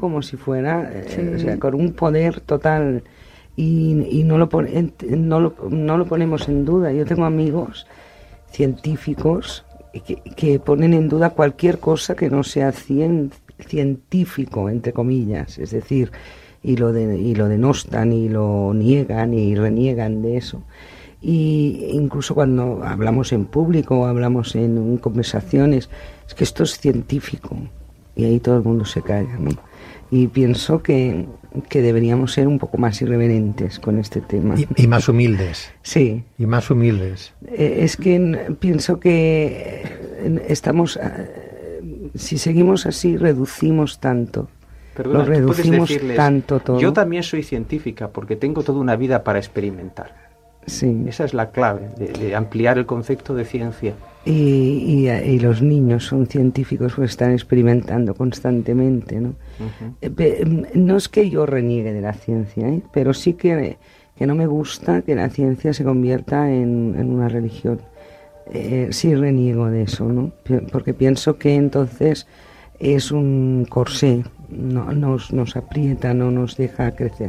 como si fuera, o sea, con un poder total, y no lo ponemos en duda. Yo tengo amigos científicos que ponen en duda cualquier cosa que no sea científico, entre comillas, es decir, y lo denostan y lo niegan y reniegan de eso. Y incluso cuando hablamos en público o hablamos en conversaciones, es que esto es científico, y ahí todo el mundo se calla, ¿no? Y pienso que deberíamos ser un poco más irreverentes con este tema. Y más humildes. Sí. Y más humildes. Es que pienso que estamos... si seguimos así, reducimos tanto. Perdona, lo reducimos tanto todo. Yo también soy científica porque tengo toda una vida para experimentar. Sí. Esa es la clave, de ampliar el concepto de ciencia. Y los niños son científicos porque están experimentando constantemente, ¿no? Uh-huh. No es que yo reniegue de la ciencia, pero sí que no me gusta que la ciencia se convierta en una religión. Sí reniego de eso, ¿no? Porque pienso que entonces es un corsé, nos aprieta, no nos deja crecer.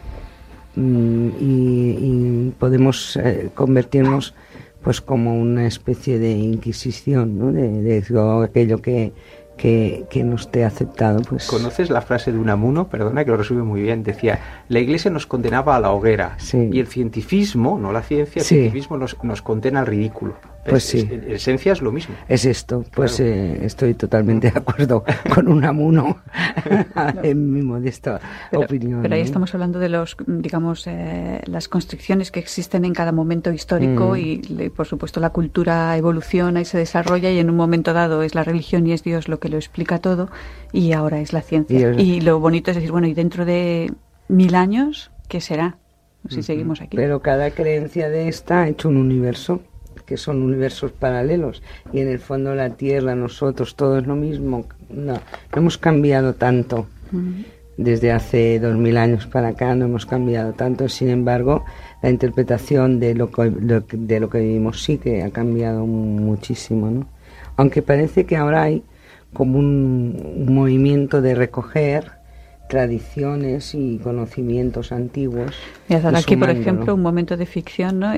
Y podemos convertirnos pues como una especie de inquisición, ¿no? De aquello que no esté aceptado, pues... ¿Conoces la frase de Unamuno? Perdona, que lo resume muy bien. Decía, la Iglesia nos condenaba a la hoguera, sí. Y el cientificismo, no la ciencia, el sí. cientificismo nos condena al ridículo. Pues sí. En esencia es lo mismo. Es esto, pues claro. Estoy totalmente de acuerdo con Unamuno en mi modesta opinión. Pero ahí estamos hablando de las constricciones que existen en cada momento histórico y por supuesto la cultura evoluciona y se desarrolla, y en un momento dado es la religión y es Dios lo que lo explica todo, y ahora es la ciencia. Y lo bonito es decir, bueno, y dentro de 1000 años, ¿qué será? Si seguimos aquí. Pero cada creencia de esta ha hecho un universo, que son universos paralelos, y en el fondo la Tierra, nosotros, todo es lo mismo. No hemos cambiado tanto. Desde hace 2000 años para acá no hemos cambiado tanto. Sin embargo, la interpretación de lo que vivimos sí que ha cambiado muchísimo, ¿no? Aunque parece que ahora hay como un movimiento de recoger tradiciones y conocimientos antiguos. Mirad, aquí, por sumando, ejemplo, ¿no? Un momento de ficción, ¿no?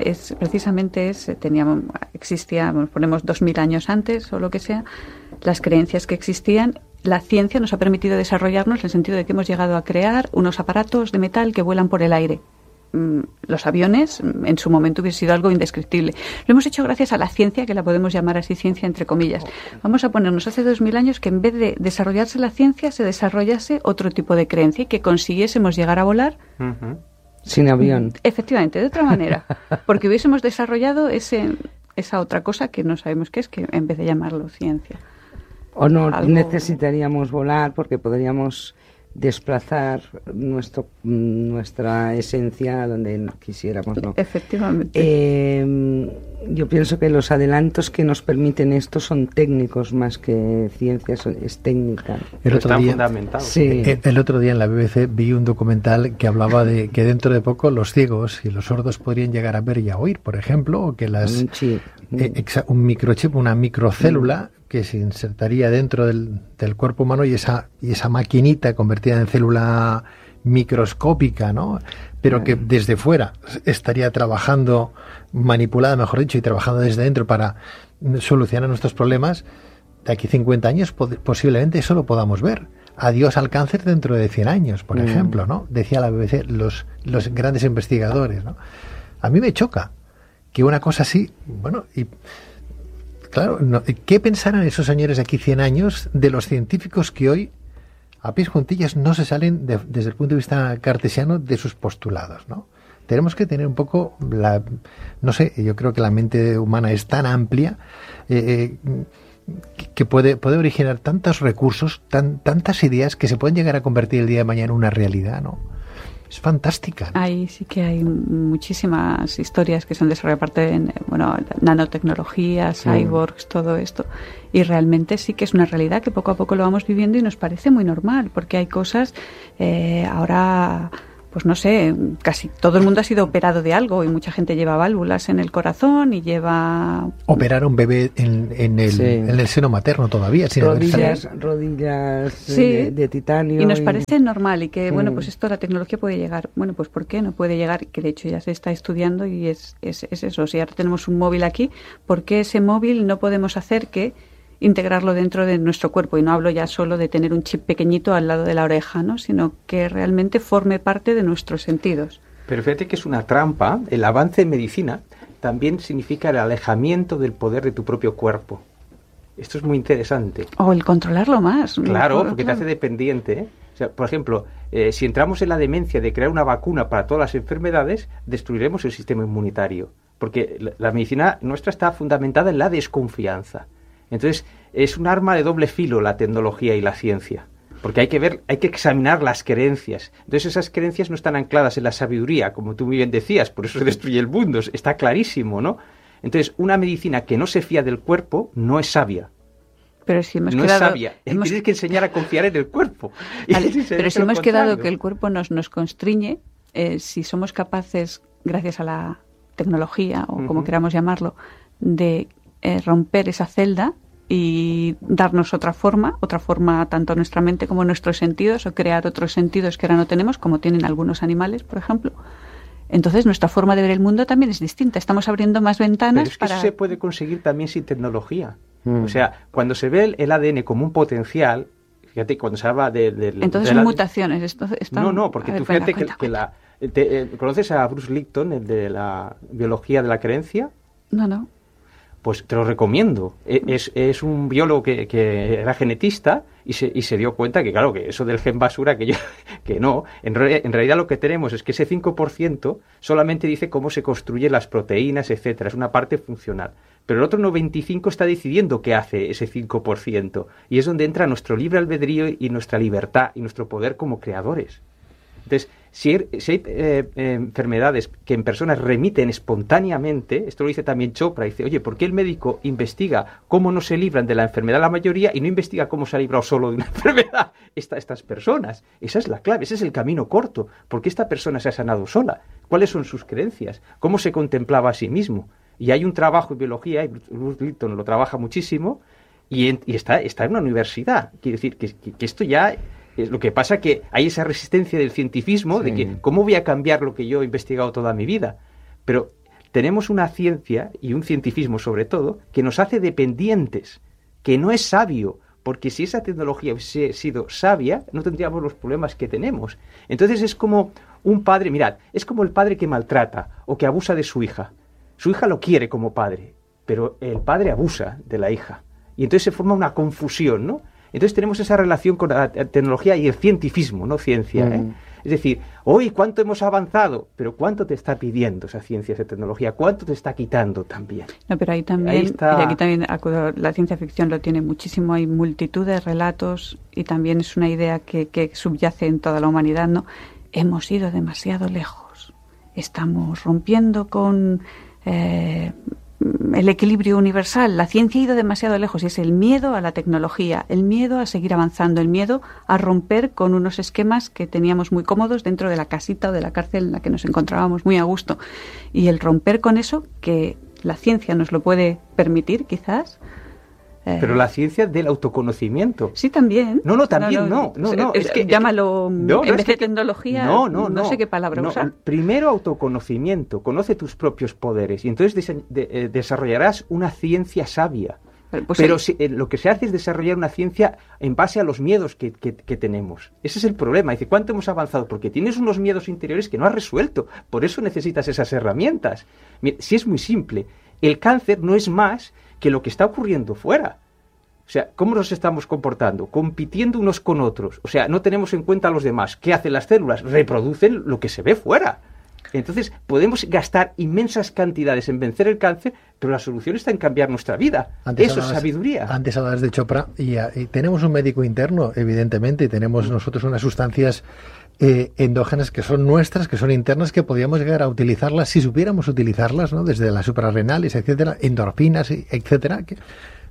Existía, ponemos 2000 años antes o lo que sea, las creencias que existían. La ciencia nos ha permitido desarrollarnos en el sentido de que hemos llegado a crear unos aparatos de metal que vuelan por el aire. Los aviones en su momento hubiese sido algo indescriptible. Lo hemos hecho gracias a la ciencia, que la podemos llamar así, ciencia entre comillas. Vamos a ponernos hace 2000 años que en vez de desarrollarse la ciencia, se desarrollase otro tipo de creencia y que consiguiésemos llegar a volar sin avión. Efectivamente, de otra manera. Porque hubiésemos desarrollado esa otra cosa que no sabemos qué es, que en vez de llamarlo ciencia. O no necesitaríamos volar porque podríamos desplazar nuestra esencia a donde quisiéramos, ¿no? Efectivamente. Yo pienso que los adelantos que nos permiten esto son técnicos más que ciencia, es técnica. Están fundamentados. Sí. El otro día en la BBC vi un documental que hablaba de que dentro de poco los ciegos y los sordos podrían llegar a ver y a oír, por ejemplo, o que un microchip, una microcélula que se insertaría dentro del cuerpo humano, y esa maquinita convertida en célula microscópica, ¿no? Pero que desde fuera estaría trabajando, manipulada, mejor dicho, y trabajando desde dentro para solucionar nuestros problemas. De aquí 50 años posiblemente eso lo podamos ver. Adiós al cáncer dentro de 100 años, por ejemplo, ¿no? Decía la BBC, los grandes investigadores, ¿no? A mí me choca que una cosa así, bueno, y claro, ¿qué pensarán esos señores de aquí 100 años de los científicos que hoy, a pies juntillas, no se salen desde el punto de vista cartesiano de sus postulados, ¿no? Tenemos que tener un poco no sé, yo creo que la mente humana es tan amplia que puede originar tantos recursos, tantas ideas que se pueden llegar a convertir el día de mañana en una realidad, ¿no? Es fantástica, ¿no? Ahí sí que hay muchísimas historias que se han desarrollado, aparte de nanotecnología, cyborgs, todo esto. Y realmente sí que es una realidad que poco a poco lo vamos viviendo y nos parece muy normal, porque hay cosas ahora, pues no sé, casi todo el mundo ha sido operado de algo y mucha gente lleva válvulas en el corazón y lleva... Operar a un bebé en el seno materno todavía. Sin rodillas de titanio. Y nos parece normal y que, bueno, pues esto la tecnología puede llegar. Bueno, pues ¿por qué no puede llegar? Que de hecho ya se está estudiando y es eso. Si ahora tenemos un móvil aquí, ¿por qué ese móvil no podemos hacer que integrarlo dentro de nuestro cuerpo? Y no hablo ya solo de tener un chip pequeñito al lado de la oreja, ¿no? Sino que realmente forme parte de nuestros sentidos. Pero fíjate que es una trampa. El avance en medicina también significa el alejamiento del poder de tu propio cuerpo. Esto es muy interesante. O el controlarlo más. Claro, porque te hace dependiente, ¿eh? O sea, por ejemplo, si entramos en la demencia de crear una vacuna para todas las enfermedades, destruiremos el sistema inmunitario. Porque la medicina nuestra está fundamentada en la desconfianza. Entonces, es un arma de doble filo la tecnología y la ciencia, porque hay que examinar las creencias. Entonces, esas creencias no están ancladas en la sabiduría, como tú muy bien decías, por eso se destruye el mundo, está clarísimo, ¿no? Entonces, una medicina que no se fía del cuerpo no es sabia. Pero si hemos no quedado, es sabia, tienes que enseñar a confiar en el cuerpo. Vale, pero si hemos quedado que el cuerpo nos constriñe, si somos capaces, gracias a la tecnología, o como queramos llamarlo, de romper esa celda y darnos otra forma tanto nuestra mente como nuestros sentidos, o crear otros sentidos que ahora no tenemos, como tienen algunos animales, por ejemplo. Entonces nuestra forma de ver el mundo también es distinta. Estamos abriendo más ventanas. Pero es que eso se puede conseguir también sin tecnología. O sea, cuando se ve el ADN como un potencial, fíjate, cuando se habla entonces son mutaciones. No, porque tú fíjate que ¿conoces a Bruce Lipton, el de la biología de la creencia? No. Pues te lo recomiendo. Es un biólogo que era genetista y se dio cuenta que, claro, que eso del gen basura, que no. En realidad lo que tenemos es que ese 5% solamente dice cómo se construyen las proteínas, etcétera. Es una parte funcional. Pero el otro 95% está decidiendo qué hace ese 5%. Y es donde entra nuestro libre albedrío y nuestra libertad y nuestro poder como creadores. Entonces, si hay enfermedades que en personas remiten espontáneamente, esto lo dice también Chopra, dice, oye, ¿por qué el médico investiga cómo no se libran de la enfermedad la mayoría y no investiga cómo se ha librado solo de una enfermedad estas personas? Esa es la clave, ese es el camino corto. ¿Por qué esta persona se ha sanado sola? ¿Cuáles son sus creencias? ¿Cómo se contemplaba a sí mismo? Y hay un trabajo en biología, y Bruce Lipton lo trabaja muchísimo, y está en una universidad. Quiere decir que esto ya... Lo que pasa es que hay esa resistencia del cientifismo, de que ¿cómo voy a cambiar lo que yo he investigado toda mi vida? Pero tenemos una ciencia y un cientifismo sobre todo que nos hace dependientes, que no es sabio, porque si esa tecnología hubiese sido sabia, no tendríamos los problemas que tenemos. Entonces es como un padre, mirad, es como el padre que maltrata o que abusa de su hija. Su hija lo quiere como padre, pero el padre abusa de la hija. Y entonces se forma una confusión, ¿no? Entonces tenemos esa relación con la tecnología y el cientifismo, no ciencia, ¿eh? Es decir, hoy cuánto hemos avanzado, pero cuánto te está pidiendo esa ciencia, esa tecnología, cuánto te está quitando también. No, pero aquí también la ciencia ficción lo tiene muchísimo, hay multitud de relatos y también es una idea que subyace en toda la humanidad, ¿no? Hemos ido demasiado lejos, estamos rompiendo con... el equilibrio universal. La ciencia ha ido demasiado lejos y es el miedo a la tecnología, el miedo a seguir avanzando, el miedo a romper con unos esquemas que teníamos muy cómodos dentro de la casita o de la cárcel en la que nos encontrábamos muy a gusto. Y el romper con eso, que la ciencia nos lo puede permitir quizás. Pero la ciencia del autoconocimiento. Sí, también. No, es que llámalo en vez de tecnología. No sé qué palabra usar. Primero autoconocimiento. Conoce tus propios poderes y entonces desarrollarás una ciencia sabia. Pero lo que se hace es desarrollar una ciencia en base a los miedos que tenemos. Ese es el problema. Dice, ¿cuánto hemos avanzado? Porque tienes unos miedos interiores que no has resuelto. Por eso necesitas esas herramientas. Mira, si es muy simple. El cáncer no es más que lo que está ocurriendo fuera. O sea, ¿cómo nos estamos comportando? Compitiendo unos con otros. O sea, no tenemos en cuenta a los demás. ¿Qué hacen las células? Reproducen lo que se ve fuera. Entonces, podemos gastar inmensas cantidades en vencer el cáncer, pero la solución está en cambiar nuestra vida. Eso es sabiduría. Antes hablabas de Chopra y tenemos un médico interno, evidentemente, y tenemos nosotros unas sustancias endógenas que son nuestras, que son internas, que podríamos llegar a utilizarlas si supiéramos utilizarlas, ¿no? Desde las suprarrenales, etcétera, endorfinas, etcétera.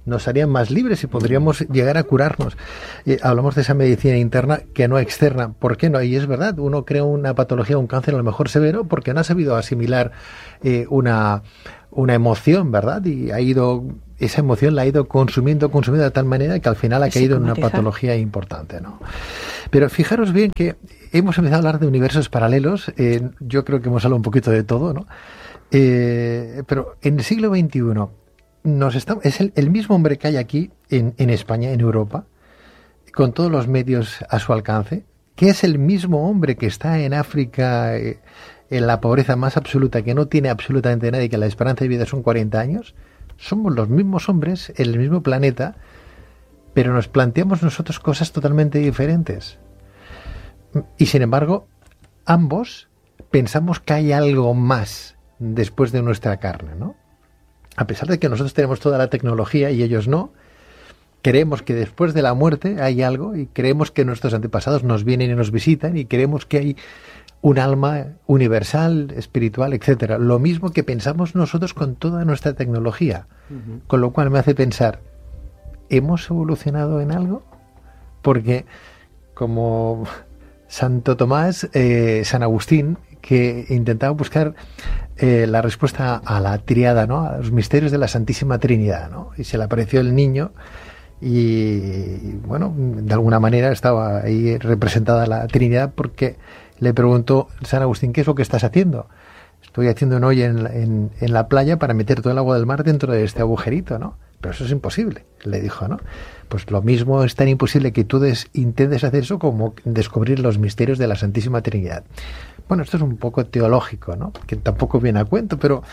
nos harían más libres y podríamos llegar a curarnos. Hablamos de esa medicina interna que no externa. ¿Por qué no? Y es verdad, uno crea una patología, un cáncer a lo mejor severo, porque no ha sabido asimilar una emoción, ¿verdad? Y esa emoción la ha ido consumiendo de tal manera que al final ha caído en una patología importante, ¿no? Pero fijaros bien que hemos empezado a hablar de universos paralelos. Yo creo que hemos hablado un poquito de todo, ¿no? Pero en el siglo XXI es el mismo hombre que hay aquí en España, en Europa, con todos los medios a su alcance, que es el mismo hombre que está en África, en la pobreza más absoluta, que no tiene absolutamente nadie, que la esperanza de vida son 40 años. Somos los mismos hombres en el mismo planeta, pero nos planteamos nosotros cosas totalmente diferentes. Y sin embargo, ambos pensamos que hay algo más después de nuestra carne, ¿no? A pesar de que nosotros tenemos toda la tecnología y ellos no, creemos que después de la muerte hay algo y creemos que nuestros antepasados nos vienen y nos visitan y creemos que hay un alma universal, espiritual, etcétera. Lo mismo que pensamos nosotros con toda nuestra tecnología. Uh-huh. Con lo cual me hace pensar, ¿hemos evolucionado en algo? Porque como Santo Tomás, San Agustín, que intentaba buscar la respuesta a la tríada, ¿no? A los misterios de la Santísima Trinidad, ¿no? Y se le apareció el niño y bueno, de alguna manera estaba ahí representada la Trinidad, porque le preguntó San Agustín, ¿qué es lo que estás haciendo? Estoy haciendo un hoyo en la playa para meter todo el agua del mar dentro de este agujerito, ¿no? Pero eso es imposible, le dijo, ¿no? Pues lo mismo es tan imposible que tú intentes hacer eso como descubrir los misterios de la Santísima Trinidad. Bueno, esto es un poco teológico, ¿no? Que tampoco viene a cuento, pero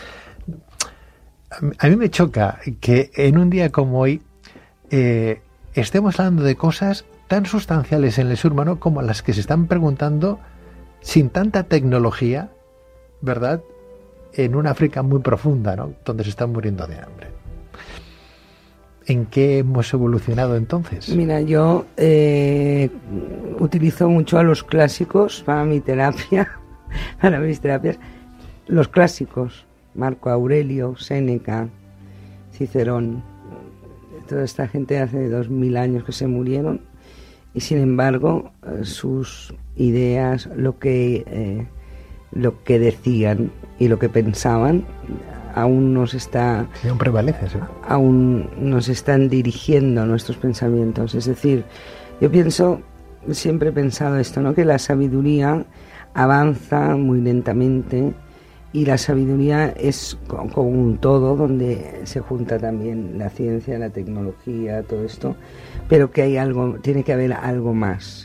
a mí me choca que en un día como hoy estemos hablando de cosas tan sustanciales en el ser humano como las que se están preguntando sin tanta tecnología, ¿verdad? En una África muy profunda, ¿no? Donde se están muriendo de hambre. ¿En qué hemos evolucionado entonces? Mira, yo utilizo mucho a los clásicos para mi terapia, para mis terapias. Los clásicos, Marco Aurelio, Séneca, Cicerón, toda esta gente hace 2000 años que se murieron, y sin embargo sus ideas, lo que decían y lo que pensaban aún aún prevalece, ¿sí? Aún nos están dirigiendo nuestros pensamientos. Es decir, yo siempre he pensado esto, ¿no? Que la sabiduría avanza muy lentamente, y la sabiduría es como un todo donde se junta también la ciencia, la tecnología, todo esto, pero que tiene que haber algo más,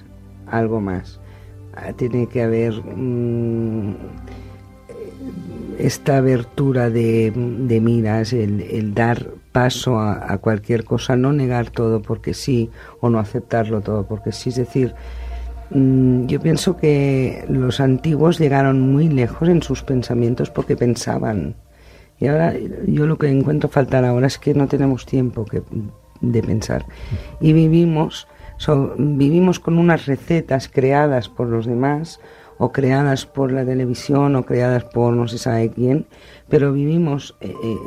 tiene que haber esta abertura de miras, el dar paso a cualquier cosa, no negar todo porque sí o no aceptarlo todo porque sí. Es decir, yo pienso que los antiguos llegaron muy lejos en sus pensamientos porque pensaban, y ahora yo lo que encuentro faltar ahora es que no tenemos tiempo de pensar, y vivimos con unas recetas creadas por los demás, o creadas por la televisión, o creadas por no se sabe quién, pero vivimos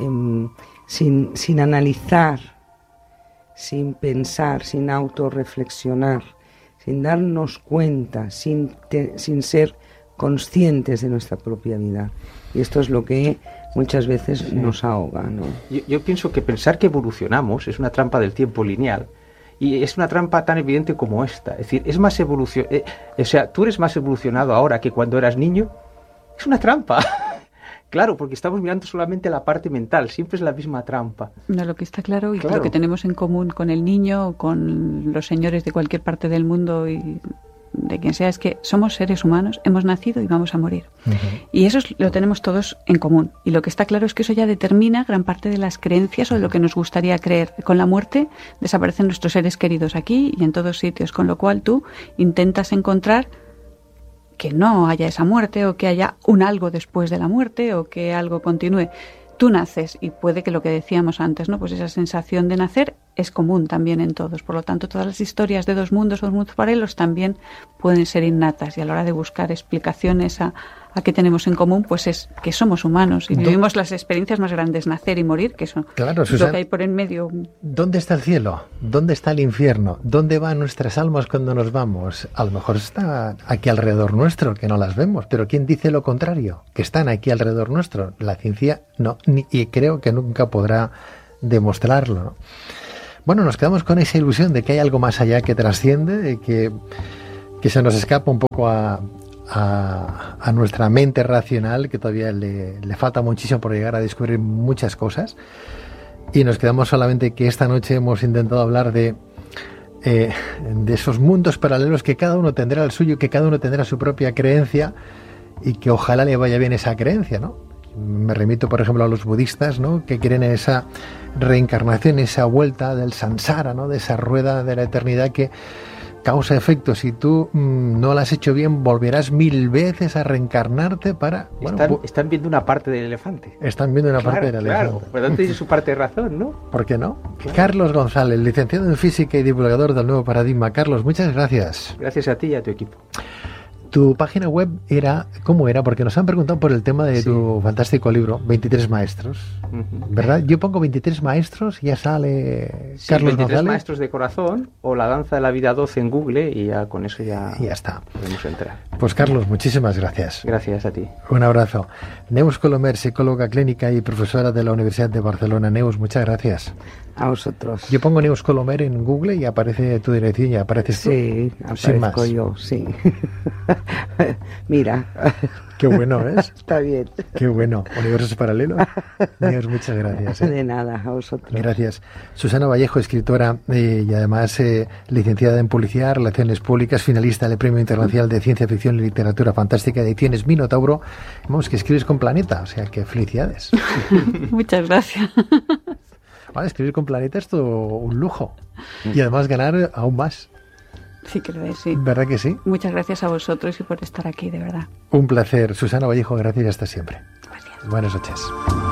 sin analizar, sin pensar, sin autorreflexionar, sin darnos cuenta, sin ser conscientes de nuestra propia vida. Y esto es lo que muchas veces nos ahoga, ¿no? Yo pienso que pensar que evolucionamos es una trampa del tiempo lineal. Y es una trampa tan evidente como esta. Es decir, es más tú eres más evolucionado ahora que cuando eras niño. Es una trampa. Claro, porque estamos mirando solamente la parte mental. Siempre es la misma trampa. No, lo que está claro y lo que tenemos en común con el niño, con los señores de cualquier parte del mundo y de quien sea, es que somos seres humanos, hemos nacido y vamos a morir. Uh-huh. Y eso lo tenemos todos en común. Y lo que está claro es que eso ya determina gran parte de las creencias o de lo que nos gustaría creer. Con la muerte desaparecen nuestros seres queridos aquí y en todos sitios, con lo cual tú intentas encontrar que no haya esa muerte, o que haya un algo después de la muerte, o que algo continúe. Tú naces y puede que lo que decíamos antes, ¿no? Pues esa sensación de nacer es común también en todos. Por lo tanto, todas las historias de dos mundos paralelos también pueden ser innatas, y a la hora de buscar explicaciones a ¿qué tenemos en común? Pues es que somos humanos y vivimos las experiencias más grandes, nacer y morir, que eso claro, es lo que hay por en medio. ¿Dónde está el cielo? ¿Dónde está el infierno? ¿Dónde van nuestras almas cuando nos vamos? A lo mejor está aquí alrededor nuestro, que no las vemos, pero ¿quién dice lo contrario? Que están aquí alrededor nuestro. La ciencia no, y creo que nunca podrá demostrarlo, ¿no? Bueno, nos quedamos con esa ilusión de que hay algo más allá que trasciende, de que se nos escapa un poco a nuestra mente racional, que todavía le falta muchísimo por llegar a descubrir muchas cosas, y nos quedamos solamente que esta noche hemos intentado hablar de esos mundos paralelos, que cada uno tendrá el suyo, que cada uno tendrá su propia creencia, y que ojalá le vaya bien esa creencia, ¿no? Me remito, por ejemplo, a los budistas, ¿no?, que creen en esa reencarnación, esa vuelta del samsara, ¿no?, de esa rueda de la eternidad que causa efecto. Si tú no lo has hecho bien, volverás 1000 veces a reencarnarte para... Bueno, están viendo una parte del elefante. Están viendo una parte del elefante. Claro, pero tiene su parte de razón, ¿no? ¿Por qué no? Claro. Carlos González, licenciado en Física y divulgador del Nuevo Paradigma. Carlos, muchas gracias. Gracias a ti y a tu equipo. Tu página web ¿cómo era? Porque nos han preguntado por el tema de tu fantástico libro, 23 maestros, ¿verdad? Yo pongo 23 maestros y ya sale Carlos 23 González. maestros de corazón o La danza de la vida 12 en Google y ya con eso ya está. Podemos entrar. Pues Carlos, muchísimas gracias. Gracias a ti. Un abrazo. Neus Colomer, psicóloga clínica y profesora de la Universidad de Barcelona. Neus, muchas gracias. A vosotros. Yo pongo Neus Colomer en Google y aparece tu dirección y apareces tú. Sí, aparezco yo, sí. Mira. Qué bueno, ¿ves? Está bien. Qué bueno. Universos paralelos. Neus, muchas gracias. De nada, a vosotros. Gracias. Susana Vallejo, escritora y además licenciada en Publicidad, Relaciones Públicas, finalista del Premio Internacional de Ciencia Ficción y Literatura Fantástica de Ediciones Minotauro. Vamos, que escribes con Planeta, o sea que felicidades. Muchas gracias. Vale, escribir con Planeta es todo un lujo. Y además ganar aún más. Sí que lo es, sí. ¿Verdad que sí? Muchas gracias a vosotros y por estar aquí, de verdad. Un placer. Susana Vallejo, gracias y hasta siempre. Gracias. Buenas noches.